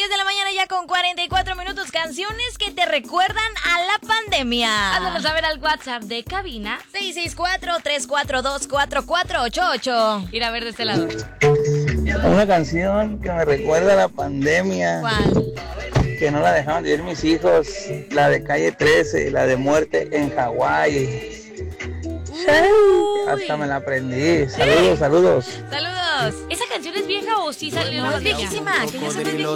10 de la mañana ya con 44 minutos. Canciones que te recuerdan a la pandemia. Házanos saber al WhatsApp de cabina 664-342-4488. Ir a ver de este lado. Una canción que me recuerda a la pandemia. ¿Cuál? Que no la dejaban de oír mis hijos. La de Calle 13, la de Muerte en Hawái. Hasta me la aprendí. Saludos. Saludos. ¿Esa canción es vieja o sí salió? No, es viejísima. Que ya se ve viejita.